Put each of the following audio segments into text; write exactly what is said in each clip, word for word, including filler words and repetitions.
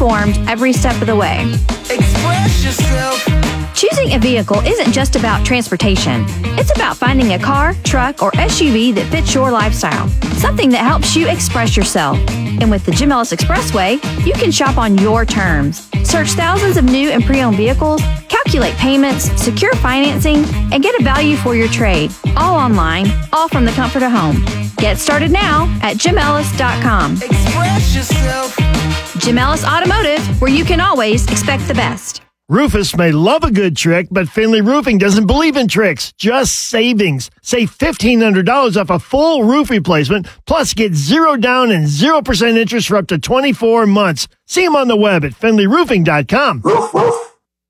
informed every step of the way. Express yourself. Choosing a vehicle isn't just about transportation. It's about finding a car, truck, or S U V that fits your lifestyle. Something that helps you express yourself. And with the Jim Ellis Expressway, you can shop on your terms. Search thousands of new and pre-owned vehicles, calculate payments, secure financing, and get a value for your trade. All online, all from the comfort of home. Get started now at jim ellis dot com. Express yourself. Jim Ellis Automotive, where you can always expect the best. Rufus may love a good trick, but Finley Roofing doesn't believe in tricks, just savings. Save fifteen hundred dollars off a full roof replacement, plus get zero down and zero percent interest for up to twenty-four months. See them on the web at finley roofing dot com. Roof, roof.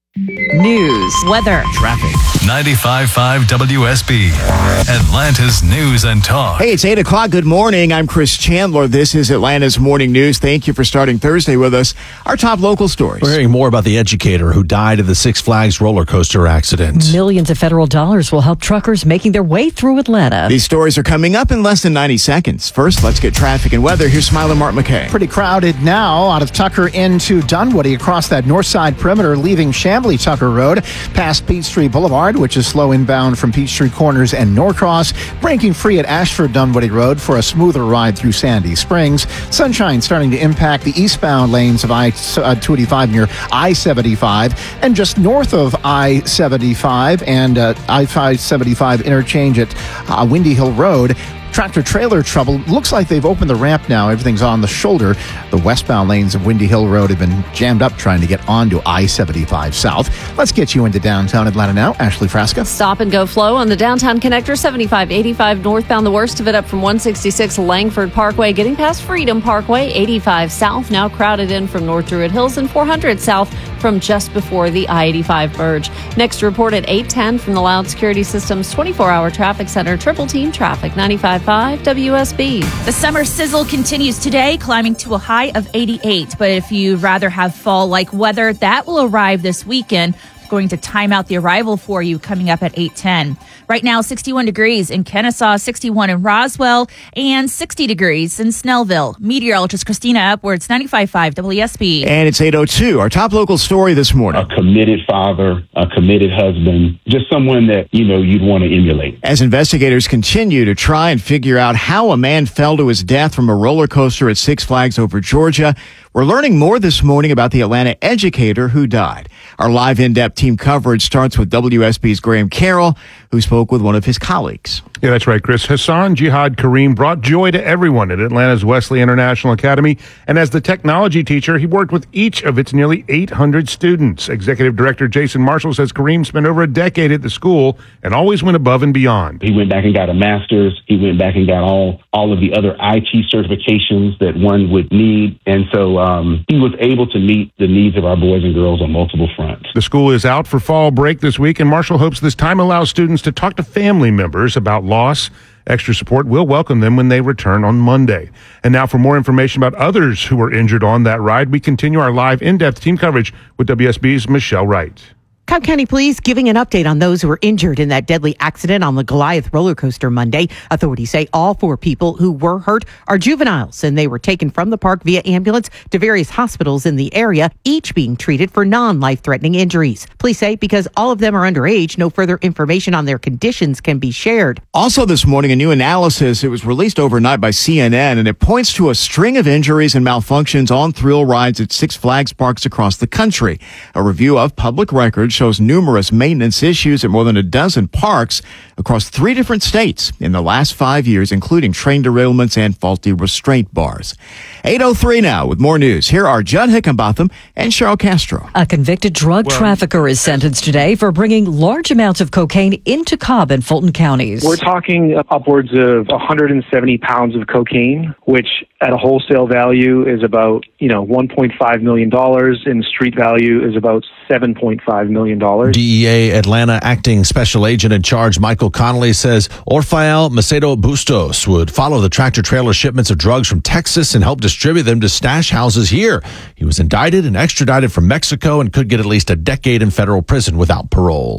News, weather, traffic. ninety-five point five W S B, Atlanta's News and Talk. Hey, it's eight o'clock. Good morning. I'm Chris Chandler. This is Atlanta's Morning News. Thank you for starting Thursday with us. Our top local stories. We're hearing more about the educator who died in the Six Flags roller coaster accident. Millions of federal dollars will help truckers making their way through Atlanta. These stories are coming up in less than ninety seconds. First, let's get traffic and weather. Here's Smiler Mark McKay. Pretty crowded now out of Tucker into Dunwoody across that north side perimeter, leaving Chamblee Tucker Road past Peachtree Boulevard, which is slow inbound from Peachtree Corners and Norcross, breaking free at Ashford Dunwoody Road for a smoother ride through Sandy Springs. Sunshine starting to impact the eastbound lanes of I two eighty-five near I seventy-five, and just north of I seventy-five and uh, I five seventy-five interchange at uh, Windy Hill Road. Tractor trailer trouble. Looks like they've opened the ramp now. Everything's on the shoulder. The westbound lanes of Windy Hill Road have been jammed up trying to get onto I seventy-five South. Let's get you into downtown Atlanta now. Ashley Frasca. Stop and go flow on the downtown connector, seventy-five eighty-five northbound. The worst of it up from one sixty-six Langford Parkway, getting past Freedom Parkway. eighty-five South now crowded in from North Druid Hills, and four hundred South from just before the I eighty-five merge. Next report at eight ten from the Loud Security Systems twenty-four hour traffic center. Triple team traffic, ninety-five point five W S B. The summer sizzle continues today, climbing to a high of eighty-eight. But if you'd rather have fall-like weather, that will arrive this weekend. Going to time out the arrival for you coming up at eight ten. Right now, sixty-one degrees in Kennesaw, sixty-one in Roswell, and sixty degrees in Snellville. Meteorologist Christina Upwards, ninety-five point five W S B. And it's eight oh two. Our top local story this morning. A committed father, a committed husband, just someone that, you know, you'd want to emulate. As investigators continue to try and figure out how a man fell to his death from a roller coaster at Six Flags over Georgia, we're learning more this morning about the Atlanta educator who died. Our live in-depth team coverage starts with W S B's Graham Carroll, who spoke with one of his colleagues. Yeah, that's right, Chris. Hassan Jihad Kareem brought joy to everyone at Atlanta's Wesley International Academy, and as the technology teacher, he worked with each of its nearly eight hundred students. Executive Director Jason Marshall says Kareem spent over a decade at the school and always went above and beyond. He went back and got a master's. He went back and got all, all of the other I T certifications that one would need, and so um, he was able to meet the needs of our boys and girls on multiple fronts. The school is out for fall break this week, and Marshall hopes this time allows students to talk to family members about loss. Extra support will welcome them when they return on Monday. And now for more information about others who were injured on that ride, we continue our live in-depth team coverage with W S B's Michelle Wright. Cobb County Police giving an update on those who were injured in that deadly accident on the Goliath roller coaster Monday. Authorities say all four people who were hurt are juveniles, and they were taken from the park via ambulance to various hospitals in the area, each being treated for non-life-threatening injuries. Police say because all of them are underage, no further information on their conditions can be shared. Also this morning, a new analysis. It was released overnight by C N N, and it points to a string of injuries and malfunctions on thrill rides at Six Flags parks across the country. A review of public records shows numerous maintenance issues at more than a dozen parks across three different states in the last five years, including train derailments and faulty restraint bars. eight oh three now with more news. Here are Judd Hickenbotham and Cheryl Castro. A convicted drug well, trafficker is sentenced today for bringing large amounts of cocaine into Cobb and Fulton counties. We're talking upwards of one hundred seventy pounds of cocaine, which at a wholesale value is about, you know, one point five million dollars, and street value is about seven point five million dollars. D E A Atlanta acting special agent in charge Michael Connolly says Orfael Macedo Bustos would follow the tractor-trailer shipments of drugs from Texas and help distribute them to stash houses here. He was indicted and extradited from Mexico and could get at least a decade in federal prison without parole.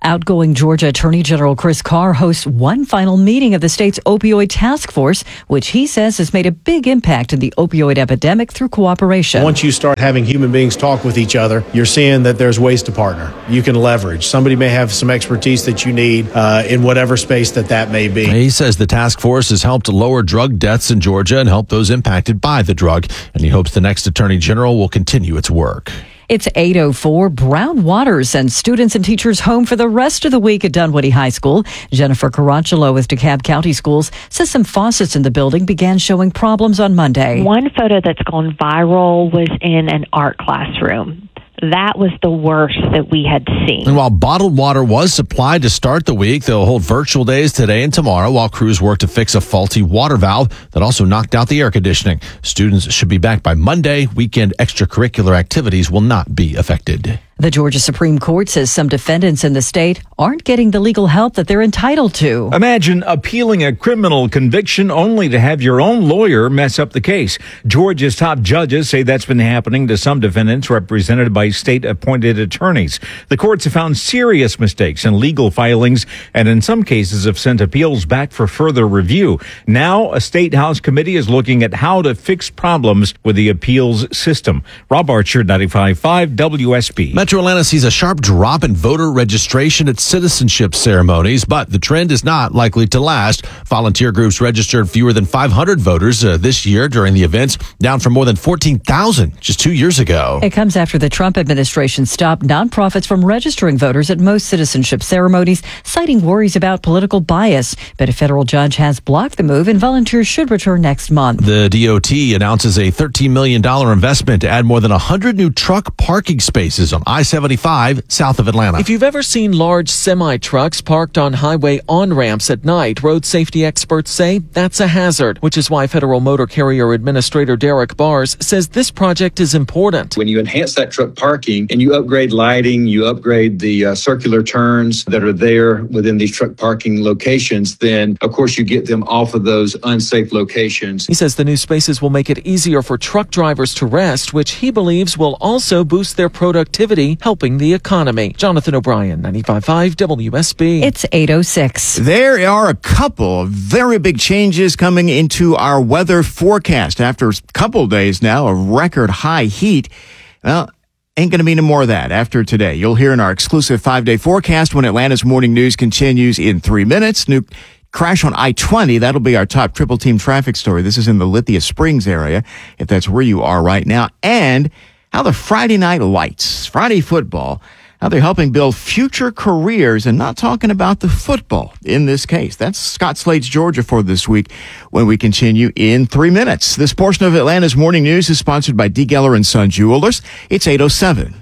Outgoing Georgia Attorney General Chris Carr hosts one final meeting of the state's opioid task force, which he says has made a big impact in the opioid epidemic through cooperation. Once you start having human beings talk with each other, you're seeing that there's ways to partner. You can leverage. Somebody may have some expertise that you need uh, in whatever space that that may be. He says the task force has helped lower drug deaths in Georgia and help those impacted by the drug, and he hopes the next Attorney General will continue its work. It's eight oh four. Brown Water sends students and teachers home for the rest of the week at Dunwoody High School. Jennifer Caracciolo with DeKalb County Schools says some faucets in the building began showing problems on Monday. One photo that's gone viral was in an art classroom. That was the worst that we had seen. And while bottled water was supplied to start the week, they'll hold virtual days today and tomorrow while crews work to fix a faulty water valve that also knocked out the air conditioning. Students should be back by Monday. Weekend extracurricular activities will not be affected. The Georgia Supreme Court says some defendants in the state aren't getting the legal help that they're entitled to. Imagine appealing a criminal conviction only to have your own lawyer mess up the case. Georgia's top judges say that's been happening to some defendants represented by state-appointed attorneys. The courts have found serious mistakes in legal filings and in some cases have sent appeals back for further review. Now, a state house committee is looking at how to fix problems with the appeals system. Rob Archer, ninety-five point five W S B. Metro Atlanta sees a sharp drop in voter registration at citizenship ceremonies, but the trend is not likely to last. Volunteer groups registered fewer than five hundred voters uh, this year during the events, down from more than fourteen thousand just two years ago. It comes after the Trump administration stopped nonprofits from registering voters at most citizenship ceremonies, citing worries about political bias. But a federal judge has blocked the move, and volunteers should return next month. The D O T announces a thirteen million dollars investment to add more than one hundred new truck parking spaces on I seventy-five south of Atlanta. If you've ever seen large semi-trucks parked on highway on-ramps at night, road safety experts say that's a hazard, which is why Federal Motor Carrier Administrator Derek Bars says this project is important. When you enhance that truck parking and you upgrade lighting, you upgrade the uh, circular turns that are there within these truck parking locations, then of course you get them off of those unsafe locations. He says the new spaces will make it easier for truck drivers to rest, which he believes will also boost their productivity, helping the economy. Jonathan O'Brien, ninety-five point five W S B. It's eight oh six. There are a couple of very big changes coming into our weather forecast after a couple of days now of record high heat. Well, ain't going to be any more of that after today. You'll hear in our exclusive five-day forecast when Atlanta's morning news continues in three minutes. New crash on I twenty. That'll be our top triple team traffic story. This is in the Lithia Springs area, if that's where you are right now. And how the Friday night lights, Friday football, how they're helping build future careers, and not talking about the football in this case. That's Scott Slade's Georgia for this week when we continue in three minutes. This portion of Atlanta's morning news is sponsored by D. Geller and Son Jewelers. It's eight oh seven.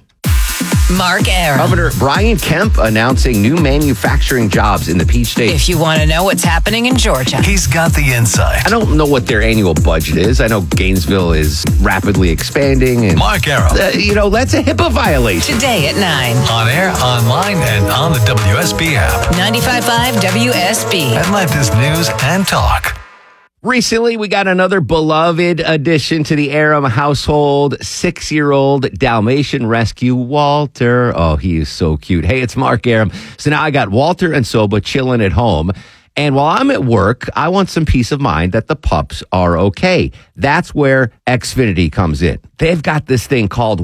Mark Arum. Governor Brian Kemp announcing new manufacturing jobs in the Peach State. If you want to know what's happening in Georgia, he's got the insight. I don't know what their annual budget is. I know Gainesville is rapidly expanding. And, Mark Arum. Uh, you know, that's a HIPAA violation. Today at nine. On air, online, and on the W S B app. ninety-five point five W S B. Atlanta's news and talk. Recently, we got another beloved addition to the Arum household, six-year-old Dalmatian rescue, Walter. Oh, he is so cute. Hey, it's Mark Arum. So now I got Walter and Soba chilling at home. And while I'm at work, I want some peace of mind that the pups are okay. That's where Xfinity comes in. They've got this thing called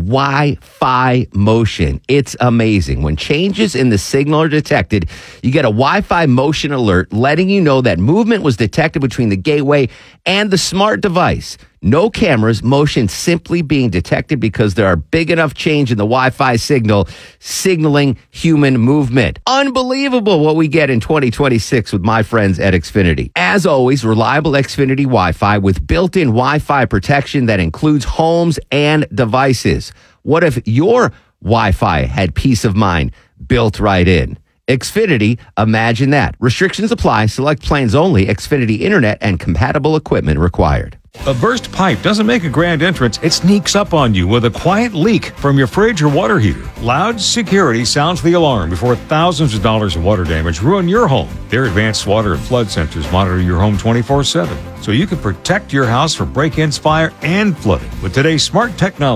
Wi-Fi motion. It's amazing. When changes in the signal are detected, you get a Wi-Fi motion alert letting you know that movement was detected between the gateway and the smart device. No cameras, motion simply being detected because there are big enough change in the Wi-Fi signal signaling human movement. Unbelievable what we get in twenty twenty-six with my friends at Xfinity. As always, reliable Xfinity Wi-Fi with built-in Wi-Fi protection that includes homes and devices. What if your Wi-Fi had peace of mind built right in? Xfinity, imagine that. Restrictions apply. Select plans only. Xfinity Internet and compatible equipment required. A burst pipe doesn't make a grand entrance. It sneaks up on you with a quiet leak from your fridge or water heater. Loud Security sounds the alarm before thousands of dollars of water damage ruin your home. Their advanced water and flood centers monitor your home twenty-four seven, so you can protect your house from break-ins, fire, and flooding with today's smart technology.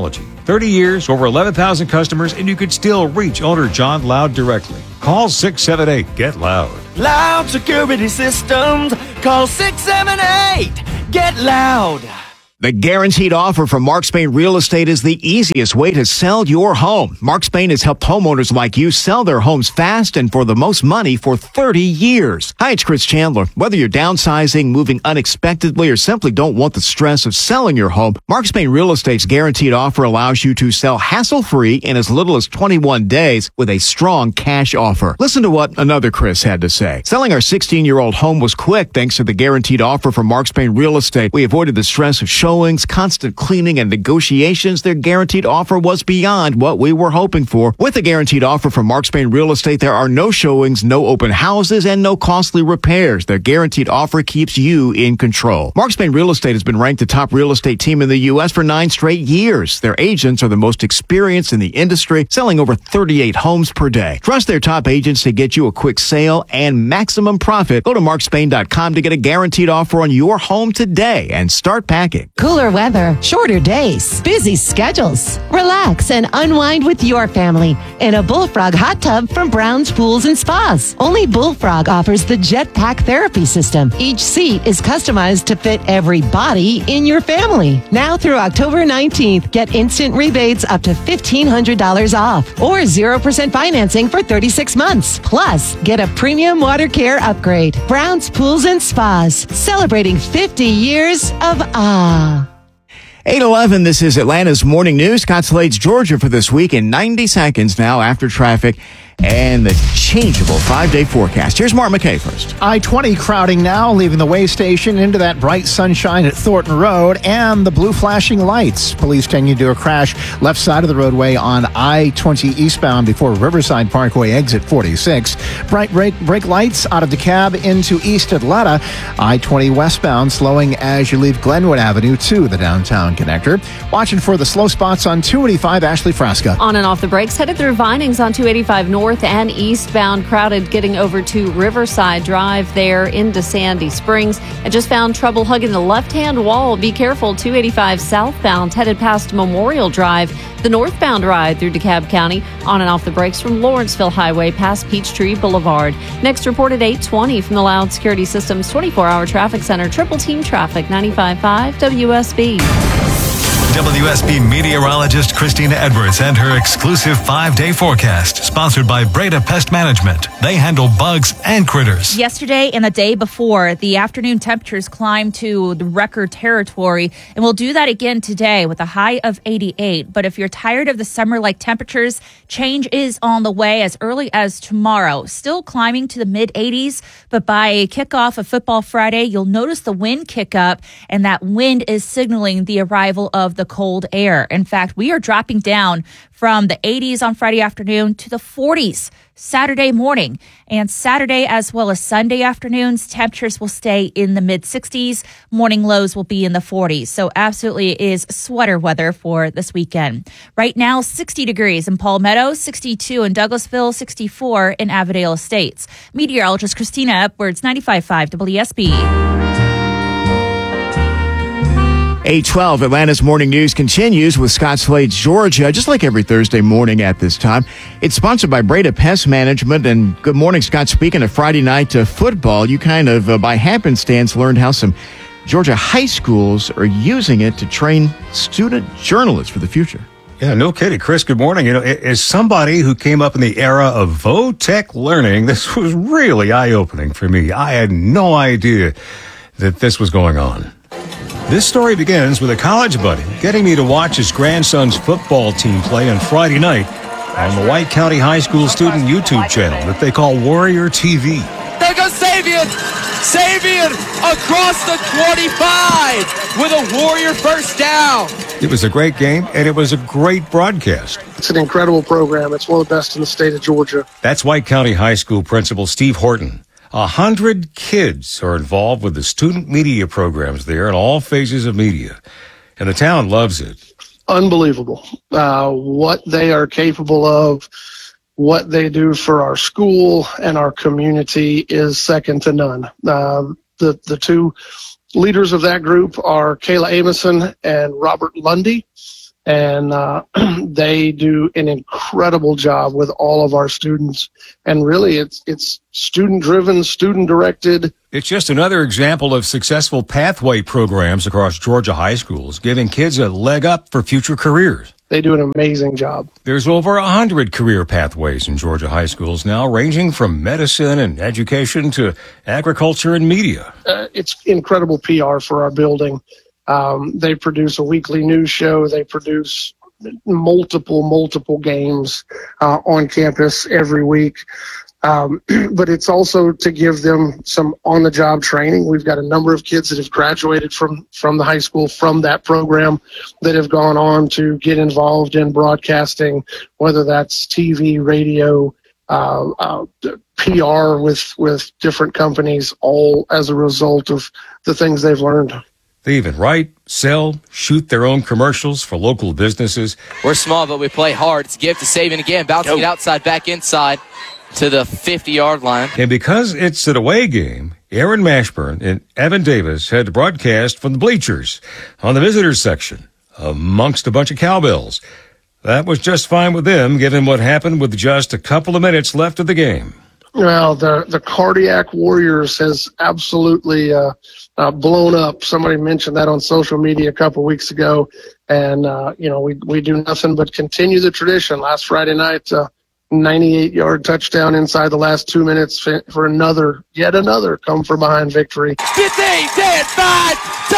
thirty years, over eleven thousand customers, and you could still reach owner John Loud directly. Call six seven eight, get loud. Loud Security Systems. Call six seven eight. Get loud. The guaranteed offer from Mark Spain Real Estate is the easiest way to sell your home. Mark Spain has helped homeowners like you sell their homes fast and for the most money for thirty years. Hi, it's Chris Chandler. Whether you're downsizing, moving unexpectedly, or simply don't want the stress of selling your home, Mark Spain Real Estate's guaranteed offer allows you to sell hassle-free in as little as twenty-one days with a strong cash offer. Listen to what another Chris had to say. Selling our sixteen-year-old home was quick thanks to the guaranteed offer from Mark Spain Real Estate. We avoided the stress of showing constant cleaning and negotiations. Their guaranteed offer was beyond what we were hoping for. With a guaranteed offer from Mark Spain Real Estate, there are no showings, no open houses, and no costly repairs. Their guaranteed offer keeps you in control. Mark Spain Real Estate has been ranked the top real estate team in the U S for nine straight years. Their agents are the most experienced in the industry, selling over thirty-eight homes per day. Trust their top agents to get you a quick sale and maximum profit. Go to mark spain dot com to get a guaranteed offer on your home today and start packing. Cooler weather, shorter days, busy schedules. Relax and unwind with your family in a Bullfrog hot tub from Brown's Pools and Spas. Only Bullfrog offers the Jetpack therapy system. Each seat is customized to fit every body in your family. Now through October nineteenth, get instant rebates up to fifteen hundred dollars off or zero percent financing for thirty-six months. Plus, get a premium water care upgrade. Brown's Pools and Spas, celebrating fifty years of ah. eight eleven, this is Atlanta's Morning News. Scott Slade's Georgia for this week in ninety seconds now after traffic and the changeable five-day forecast. Here's Mark McKay first. I twenty crowding now, leaving the way station into that bright sunshine at Thornton Road and the blue flashing lights. Police taking you to a crash left side of the roadway on I twenty eastbound before Riverside Parkway exit forty-six. Bright brake, brake lights out of DeKalb into East Atlanta. I twenty westbound slowing as you leave Glenwood Avenue to the downtown connector. Watching for the slow spots on two eighty-five Ashley Frasca. On and off the brakes, headed through Vinings on two eighty-five North and eastbound, crowded getting over to Riverside Drive there into Sandy Springs. I just found trouble hugging the left-hand wall. Be careful, two eighty-five southbound, headed past Memorial Drive. The northbound ride through DeKalb County, on and off the brakes from Lawrenceville Highway past Peachtree Boulevard. Next report at eight twenty from the Loud Security Systems twenty-four hour Traffic Center. Triple Team Traffic, ninety-five point five W S B. W S B meteorologist Christina Edwards and her exclusive five-day forecast, sponsored by Breda Pest Management. They handle bugs and critters. Yesterday and the day before, the afternoon temperatures climbed to the record territory, and we'll do that again today with a high of eighty-eight. But if you're tired of the summer-like temperatures, change is on the way as early as tomorrow. Still climbing to the mid-eighties, but by kickoff of Football Friday, you'll notice the wind kick up, and that wind is signaling the arrival of the cold air. In fact, we are dropping down from the eighties on Friday afternoon to the forties Saturday morning. And Saturday as well as Sunday afternoons, temperatures will stay in the mid-sixties. Morning lows will be in the forties. So absolutely it is sweater weather for this weekend. Right now, sixty degrees in Palmetto, sixty-two in Douglasville, sixty-four in Avondale Estates. Meteorologist Christina Edwards, ninety-five point five W S B. eight twelve, Atlanta's Morning News continues with Scott Slade's Georgia, just like every Thursday morning at this time. It's sponsored by Breda Pest Management. And good morning, Scott. Speaking of Friday night uh, football, you kind of, uh, by happenstance, learned how some Georgia high schools are using it to train student journalists for the future. Yeah, no kidding. Chris, good morning. You know, as somebody who came up in the era of vo-tech learning, this was really eye-opening for me. I had no idea that this was going on. This story begins with a college buddy getting me to watch his grandson's football team play on Friday night on the White County High School student YouTube channel that they call Warrior T V. There goes Savian! Savian across the twenty-five with a Warrior first down. It was a great game, and it was a great broadcast. It's an incredible program. It's one of the best in the state of Georgia. That's White County High School principal Steve Horton. A hundred kids are involved with the student media programs there in all phases of media, and the town loves it. Unbelievable. Uh, what they are capable of, what they do for our school and our community is second to none. Uh, the, the two leaders of that group are Kayla Amison and Robert Lundy. and uh, they do an incredible job with all of our students. And really, it's it's student-driven, student-directed. It's just another example of successful pathway programs across Georgia high schools, giving kids a leg up for future careers. They do an amazing job. There's over one hundred career pathways in Georgia high schools now, ranging from medicine and education to agriculture and media. Uh, it's incredible P R for our building. Um, they produce a weekly news show. They produce multiple, multiple games uh, on campus every week. Um, but it's also to give them some on-the-job training. We've got a number of kids that have graduated from, from the high school from that program that have gone on to get involved in broadcasting, whether that's T V, radio, uh, uh, P R with, with different companies, all as a result of the things they've learned. They even write, sell, shoot their own commercials for local businesses. We're small, but we play hard. It's a gift to Sabian again, bouncing it outside, back inside to the fifty-yard line. And because it's an away game, Aaron Mashburn and Evan Davis had to broadcast from the bleachers on the visitors section amongst a bunch of cowbells. That was just fine with them, given what happened with just a couple of minutes left of the game. Well, the, the Cardiac Warriors has absolutely uh, uh, blown up. Somebody mentioned that on social media a couple weeks ago. And, uh, you know, we, we do nothing but continue the tradition. Last Friday night, uh, ninety-eight-yard touchdown inside the last two minutes for another, yet another come-from-behind victory. fifteen, ten, five,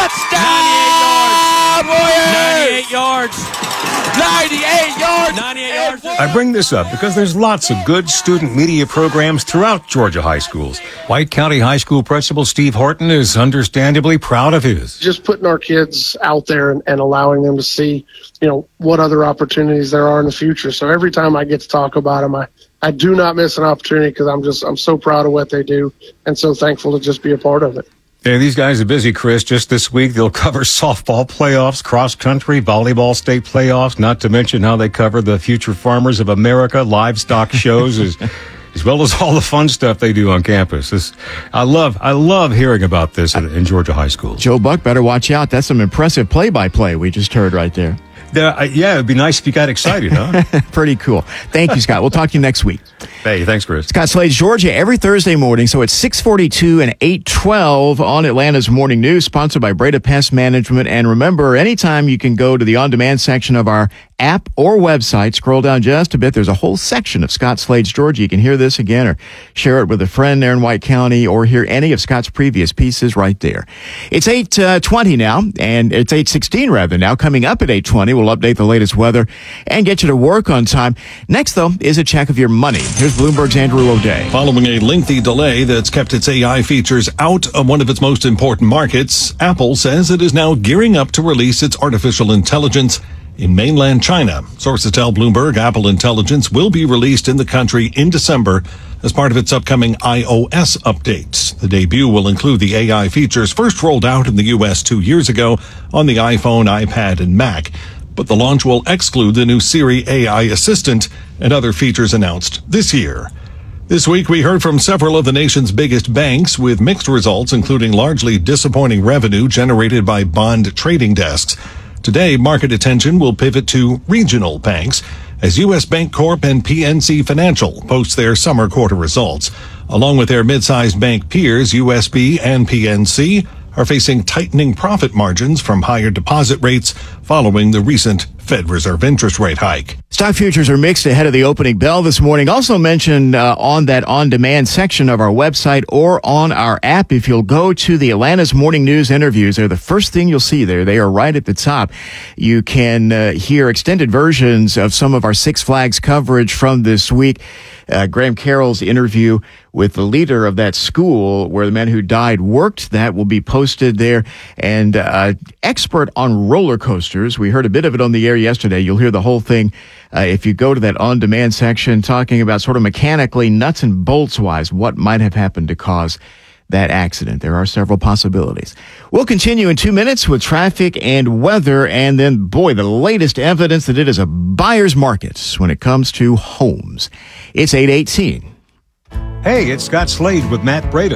touchdown! ninety-eight yards. ninety-eight yards. ninety-eight yards. I bring this up because there's lots of good student media programs throughout Georgia high schools. White County High School Principal Steve Horton is understandably proud of his. Just putting our kids out there and, and allowing them to see, you know, what other opportunities there are in the future. So every time I get to talk about them, I, I do not miss an opportunity because I'm just, I'm so proud of what they do and so thankful to just be a part of it. Yeah, these guys are busy, Chris. Just this week, they'll cover softball playoffs, cross-country, volleyball state playoffs, not to mention how they cover the Future Farmers of America livestock shows, as, as well as all the fun stuff they do on campus. This, I love I love hearing about this in, in Georgia high school. Joe Buck, better watch out. That's some impressive play-by-play we just heard right there. Uh, yeah, it'd be nice if you got excited, huh? Pretty cool. Thank you, Scott. We'll talk to you next week. Hey, thanks, Chris. Scott Slade's Georgia every Thursday morning. So it's six forty-two and eight twelve on Atlanta's Morning News, sponsored by Breda Pest Management. And remember, anytime you can go to the on-demand section of our app or website, scroll down just a bit. There's a whole section of Scott Slade's Georgia. You can hear this again or share it with a friend there in White County or hear any of Scott's previous pieces right there. It's eight twenty now, and it's eight sixteen rather now. Coming up at eight twenty, we'll update the latest weather and get you to work on time. Next, though, is a check of your money. Here's Bloomberg's Andrew O'Day. Following a lengthy delay that's kept its A I features out of one of its most important markets, Apple says it is now gearing up to release its artificial intelligence in mainland China. Sources tell Bloomberg Apple Intelligence will be released in the country in December as part of its upcoming iOS updates. The debut will include the A I features first rolled out in the U S two years ago on the iPhone, iPad, and Mac. But the launch will exclude the new Siri A I assistant and other features announced this year. This week, we heard from several of the nation's biggest banks with mixed results, including largely disappointing revenue generated by bond trading desks. Today, market attention will pivot to regional banks as U S Bancorp and P N C Financial post their summer quarter results. Along with their mid-sized bank peers, U S B and P N C are facing tightening profit margins from higher deposit rates following the recent Fed Reserve interest rate hike. Stock futures are mixed ahead of the opening bell this morning. Also mentioned uh, on that on-demand section of our website or on our app. If you'll go to the Atlanta's Morning News interviews, they're the first thing you'll see there. They are right at the top. You can uh, hear extended versions of some of our Six Flags coverage from this week. Uh, Graham Carroll's interview with the leader of that school where the man who died worked. That will be posted there. And uh, expert on roller coasters. We heard a bit of it on the air yesterday. You'll hear the whole thing uh, if you go to that on-demand section, talking about sort of mechanically, nuts and bolts wise, what might have happened to cause that accident. There are several possibilities. We'll continue in two minutes with traffic and weather, and then, boy, the latest evidence that it is a buyer's market when it comes to homes. It's eight eighteen. Hey, it's Scott Slade with Matt Breda.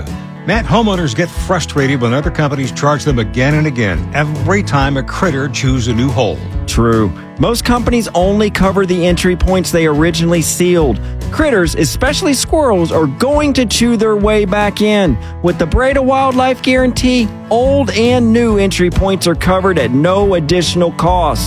Matt, homeowners get frustrated when other companies charge them again and again every time a critter chews a new hole. True. Most companies only cover the entry points they originally sealed. Critters, especially squirrels, are going to chew their way back in. With the Breda Wildlife Guarantee, old and new entry points are covered at no additional cost.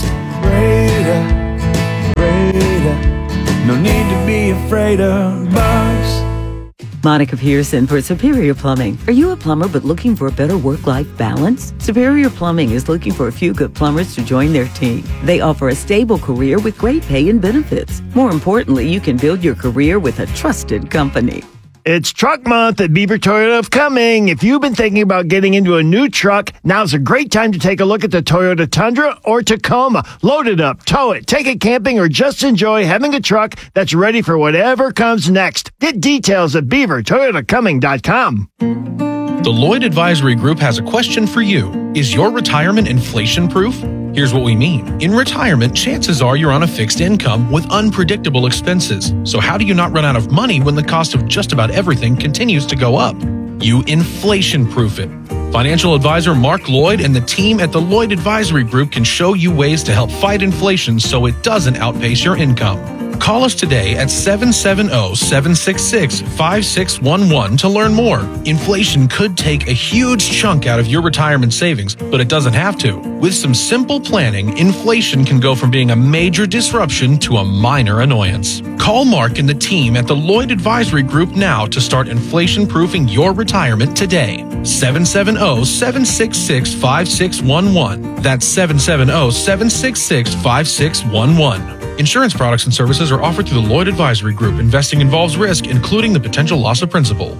Breda, Breda, no need to be afraid of bugs. Monica Pearson for Superior Plumbing. Are you a plumber but looking for a better work-life balance? Superior Plumbing is looking for a few good plumbers to join their team. They offer a stable career with great pay and benefits. More importantly, you can build your career with a trusted company. It's Truck Month at Beaver Toyota of Cumming. If you've been thinking about getting into a new truck, now's a great time to take a look at the Toyota Tundra or Tacoma. Load it up, tow it, take it camping, or just enjoy having a truck that's ready for whatever comes next. Get details at beaver toyota cumming dot com. The Lloyd Advisory Group has a question for you. Is your retirement inflation-proof? Here's what we mean. In retirement, chances are you're on a fixed income with unpredictable expenses. So how do you not run out of money when the cost of just about everything continues to go up? You inflation-proof it. Financial advisor Mark Lloyd and the team at the Lloyd Advisory Group can show you ways to help fight inflation so it doesn't outpace your income. Call us today at seven seven zero, seven six six, five six one one to learn more. Inflation could take a huge chunk out of your retirement savings, but it doesn't have to. With some simple planning, inflation can go from being a major disruption to a minor annoyance. Call Mark and the team at the Lloyd Advisory Group now to start inflation-proofing your retirement today. seven seven zero, seven six six, five six one one. That's seven seven zero, seven six six, five six one one. Insurance products and services are offered through the Lloyd Advisory Group. Investing involves risk, including the potential loss of principal.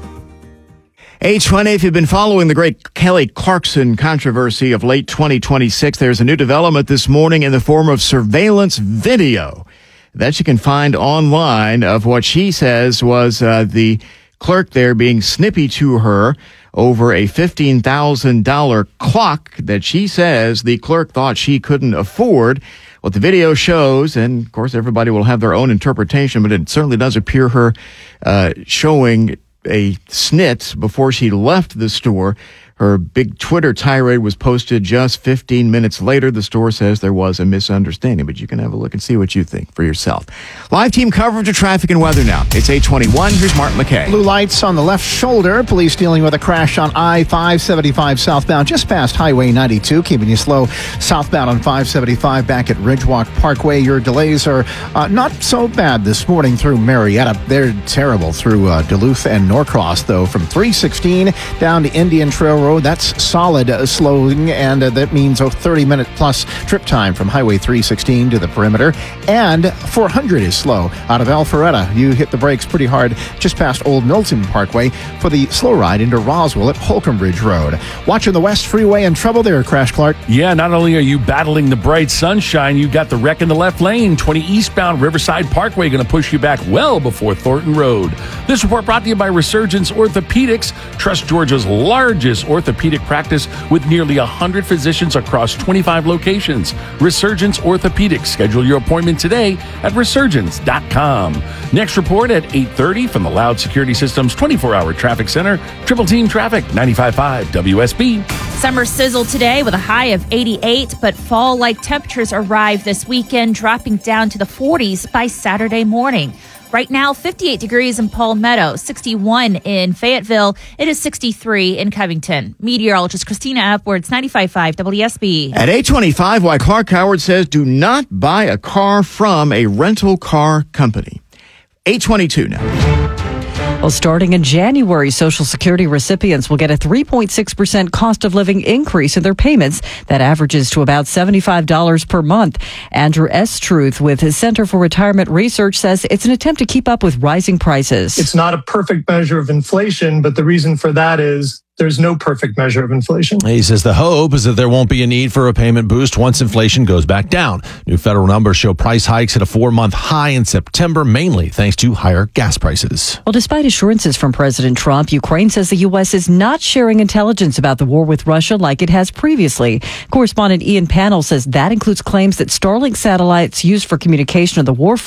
H one A, if you've been following the great Kelly Clarkson controversy of late twenty twenty-six, there's a new development this morning in the form of surveillance video that you can find online of what she says was uh, the clerk there being snippy to her over a fifteen thousand dollars clock that she says the clerk thought she couldn't afford. What the video shows, and of course everybody will have their own interpretation, but it certainly does appear her uh, showing a snit before she left the store. Her big Twitter tirade was posted just fifteen minutes later. The store says there was a misunderstanding, but you can have a look and see what you think for yourself. Live team coverage of traffic and weather now. It's eight twenty-one. Here's Mark McKay. Blue lights on the left shoulder. Police dealing with a crash on I five seventy-five southbound just past Highway ninety-two, keeping you slow southbound on five seventy-five back at Ridgewalk Parkway. Your delays are uh, not so bad this morning through Marietta. They're terrible through uh, Duluth and Norcross, though, from three sixteen down to Indian Trail Road. That's solid uh, slowing, and uh, that means a thirty minute plus trip time from Highway three sixteen to the perimeter. And four hundred is slow out of Alpharetta. You hit the brakes pretty hard just past Old Milton Parkway for the slow ride into Roswell at Holcomb Ridge Road. Watching the West Freeway in trouble there, Crash Clark. Yeah, not only are you battling the bright sunshine, you got the wreck in the left lane. twenty eastbound Riverside Parkway going to push you back well before Thornton Road. This report brought to you by Resurgence Orthopedics. Trust Georgia's largest orthopedic practice with nearly one hundred physicians across twenty-five locations. Resurgence Orthopedics. Schedule your appointment today at resurgence dot com. Next report at eight thirty from the Loud Security Systems twenty-four hour Traffic Center. Triple Team Traffic, ninety-five point five W S B. Summer sizzle today with a high of eighty-eight, but fall-like temperatures arrive this weekend, dropping down to the forties by Saturday morning. Right now, fifty-eight degrees in Palmetto, sixty-one in Fayetteville. It is sixty-three in Covington. Meteorologist Christina Upwards, ninety-five point five W S B. At eight twenty-five, why Clark Howard says do not buy a car from a rental car company. eight twenty-two now. Well, starting in January, Social Security recipients will get a three point six percent cost of living increase in their payments. That averages to about seventy-five dollars per month. Andrew Estruth with his Center for Retirement Research says it's an attempt to keep up with rising prices. It's not a perfect measure of inflation, but the reason for that is there's no perfect measure of inflation. He says the hope is that there won't be a need for a payment boost once inflation goes back down. New federal numbers show price hikes at a four-month high in September, mainly thanks to higher gas prices. Well, despite assurances from President Trump, Ukraine says the U S is not sharing intelligence about the war with Russia like it has previously. Correspondent Ian Pannell says that includes claims that Starlink satellites used for communication on the war front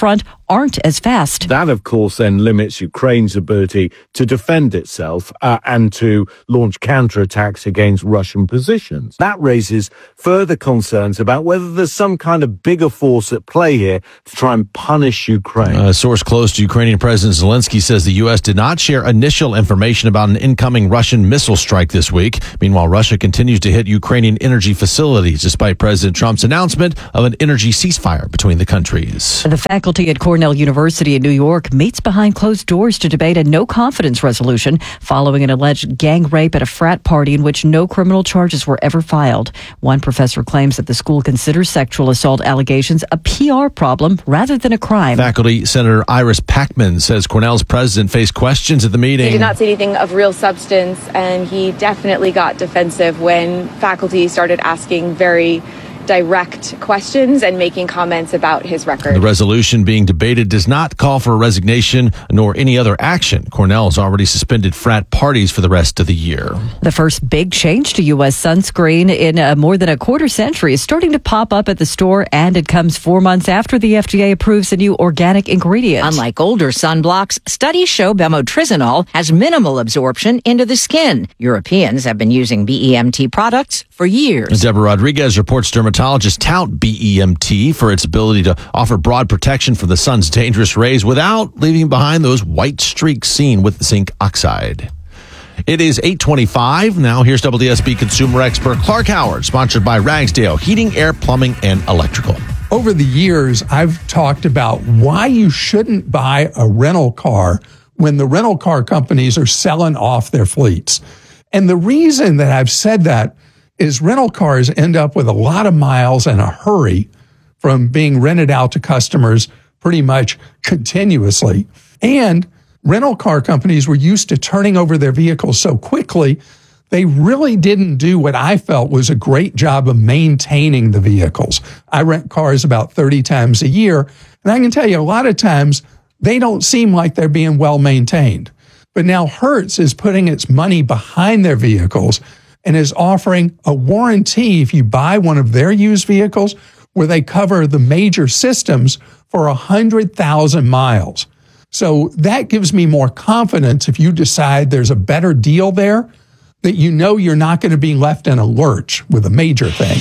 aren't as fast. That, of course, then limits Ukraine's ability to defend itself uh, and to launch counterattacks against Russian positions. That raises further concerns about whether there's some kind of bigger force at play here to try and punish Ukraine. A source close to Ukrainian President Zelensky says the U S did not share initial information about an incoming Russian missile strike this week. Meanwhile, Russia continues to hit Ukrainian energy facilities despite President Trump's announcement of an energy ceasefire between the countries. The faculty at Cornell University in New York meets behind closed doors to debate a no-confidence resolution following an alleged gang rape at a frat party in which no criminal charges were ever filed. One professor claims that the school considers sexual assault allegations a P R problem rather than a crime. Faculty Senator Iris Packman says Cornell's president faced questions at the meeting. He did not say anything of real substance, and he definitely got defensive when faculty started asking very direct questions and making comments about his record. The resolution being debated does not call for a resignation nor any other action. Cornell has already suspended frat parties for the rest of the year. The first big change to U S sunscreen in uh, more than a quarter century is starting to pop up at the store, and it comes four months after the F D A approves a new organic ingredient. Unlike older sunblocks, studies show bemotrizanol has minimal absorption into the skin. Europeans have been using B E M T products for years. Deborah Rodriguez reports dermatologists tout B E M T for its ability to offer broad protection from the sun's dangerous rays without leaving behind those white streaks seen with zinc oxide. It is eight twenty-five. Now here's W D S B consumer expert Clark Howard, sponsored by Ragsdale Heating, Air, Plumbing, and Electrical. Over the years, I've talked about why you shouldn't buy a rental car when the rental car companies are selling off their fleets. And the reason that I've said that is rental cars end up with a lot of miles in a hurry from being rented out to customers pretty much continuously. And rental car companies were used to turning over their vehicles so quickly, they really didn't do what I felt was a great job of maintaining the vehicles. I rent cars about thirty times a year, and I can tell you a lot of times they don't seem like they're being well maintained. But now Hertz is putting its money behind their vehicles and is offering a warranty if you buy one of their used vehicles where they cover the major systems for one hundred thousand miles. So that gives me more confidence if you decide there's a better deal there, that you know you're not going to be left in a lurch with a major thing.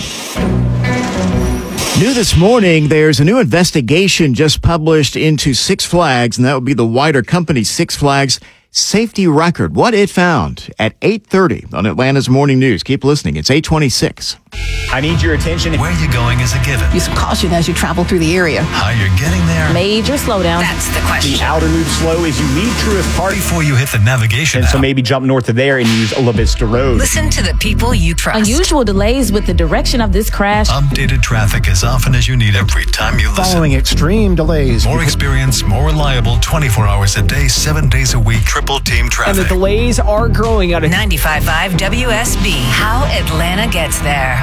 New this morning, there's a new investigation just published into Six Flags, and that would be the wider company Six Flags safety record. What it found at eight thirty on Atlanta's Morning News. Keep listening. It's eight twenty-six. I need your attention. Where you going is a given. Use caution as you travel through the area. How you're getting there. Major slowdown. That's the question. The outer loop slow is you leave Truist Park before you hit the navigation And app. so maybe jump north of there and use La Vista Road. Listen to the people you trust. Unusual delays with the direction of this crash. Updated traffic as often as you need every time you listen. Following extreme delays. More experience, more reliable, twenty-four hours a day, seven days a week, triple team traffic. And the delays are growing out of ninety-five point five W S B. How Atlanta gets there.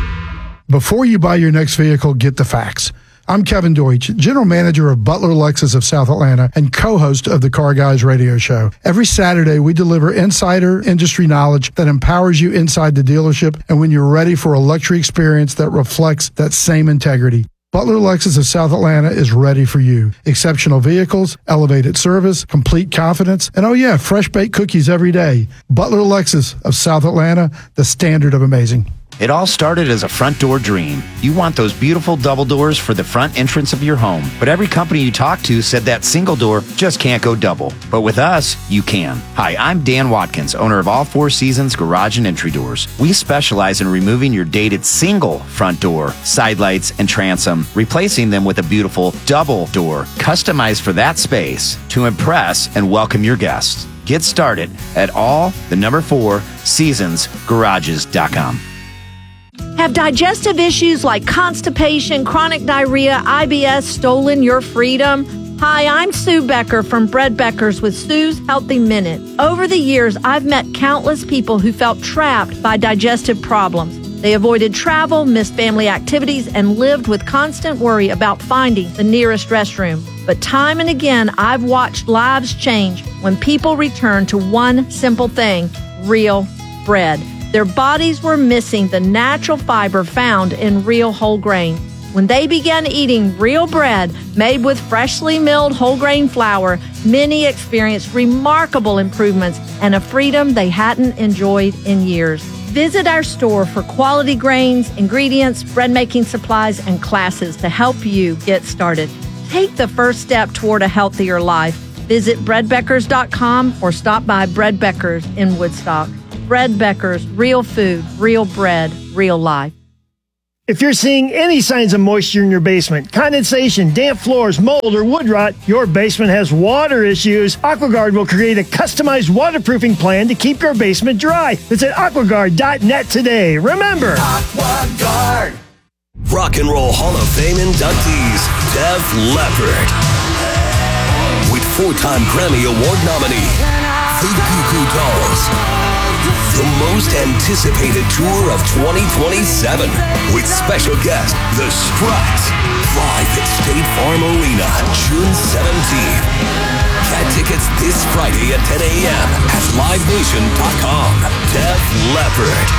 Before you buy your next vehicle, get the facts. I'm Kevin Deutsch, General Manager of Butler Lexus of South Atlanta and co-host of the Car Guys radio show. Every Saturday, we deliver insider industry knowledge that empowers you inside the dealership and when you're ready for a luxury experience that reflects that same integrity. Butler Lexus of South Atlanta is ready for you. Exceptional vehicles, elevated service, complete confidence, and oh yeah, fresh baked cookies every day. Butler Lexus of South Atlanta, the standard of amazing. It all started as a front door dream. You want those beautiful double doors for the front entrance of your home. But every company you talk to said that single door just can't go double. But with us, you can. Hi, I'm Dan Watkins, owner of All Four Seasons Garage and Entry Doors. We specialize in removing your dated single front door, side lights, and transom, replacing them with a beautiful double door, customized for that space to impress and welcome your guests. Get started at all, the number four, seasons garages dot com. Have digestive issues like constipation, chronic diarrhea, I B S stolen your freedom? Hi, I'm Sue Becker from Bread Beckers with Sue's Healthy Minute. Over the years, I've met countless people who felt trapped by digestive problems. They avoided travel, missed family activities, and lived with constant worry about finding the nearest restroom. But time and again, I've watched lives change when people return to one simple thing: real bread. Their bodies were missing the natural fiber found in real whole grain. When they began eating real bread made with freshly milled whole grain flour, many experienced remarkable improvements and a freedom they hadn't enjoyed in years. Visit our store for quality grains, ingredients, bread making supplies, and classes to help you get started. Take the first step toward a healthier life. Visit bread beckers dot com or stop by Bread Beckers in Woodstock. Bread Beckers, real food, real bread, real life. If you're seeing any signs of moisture in your basement, condensation, damp floors, mold, or wood rot, your basement has water issues, AquaGuard will create a customized waterproofing plan to keep your basement dry. Visit aqua guard dot net today. Remember, AquaGuard. Rock and Roll Hall of Fame inductees, Def Leppard. With four-time Grammy Award nominee, The Goo Goo Dolls. The most anticipated tour of twenty twenty-seven with special guest, The Struts, live at State Farm Arena, June seventeenth. Get tickets this Friday at ten a.m. at live nation dot com. Def Leppard.